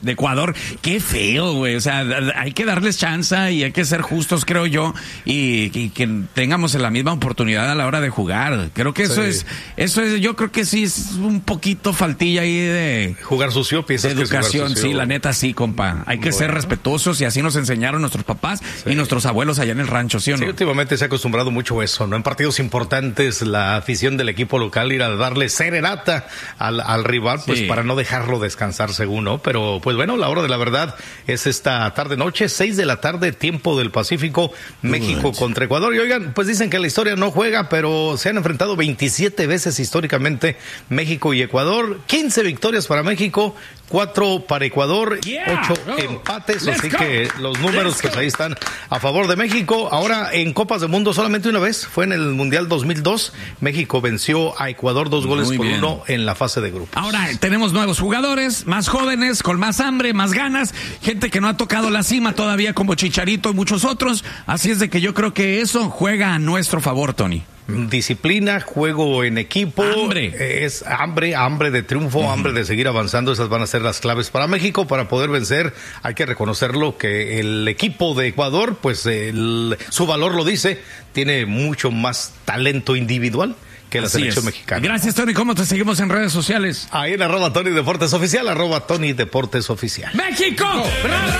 Ecuador. Qué feo, güey. O sea, hay que darles chance y hay que ser justos, creo yo, y que tengamos la misma oportunidad a la hora de jugar. Creo que eso es, yo creo que sí es un poquito faltilla ahí de jugar sucio, piensas de educación, sí, la neta sí, compa. Hay que ser respetuosos y así nos enseñaron nuestros papás y nuestros abuelos allá en el rancho, ¿sí o no? Sí, últimamente se ha acostumbrado mucho eso, ¿no? En partidos importantes, la afición del equipo local ir a darle serenata al rival, pues para no dejarlo descansar según, ¿no? Pero pues bueno, la hora de la verdad es esta tarde-noche, 6 de la tarde, tiempo del Pacífico, México contra Ecuador. Y oigan, pues dicen que la historia no juega, pero se han enfrentado 27 veces históricamente México y Ecuador, 15 victorias para México, 4 para Ecuador, 8 empates, así que los números pues ahí están a favor de México. Ahora en Copas del Mundo solamente una vez, fue en el Mundial 2002, México venció a Ecuador 2-1 en la fase de grupos. Ahora tenemos nuevos jugadores, más jóvenes, con más hambre, más ganas, gente que no ha tocado la cima todavía como Chicharito y muchos otros, así es de que yo creo que eso juega a nuestro favor, Tony. Disciplina, juego en equipo, es hambre de triunfo, hambre de seguir avanzando. Esas van a ser las claves para México para poder vencer. Hay que reconocerlo que el equipo de Ecuador, pues su valor lo dice, tiene mucho más talento individual que la selección mexicana. Gracias, Tony. ¿Cómo te seguimos en redes sociales? Ahí en @Tony Deportes Oficial, @Tony Deportes Oficial. ¡México! ¡Bravo!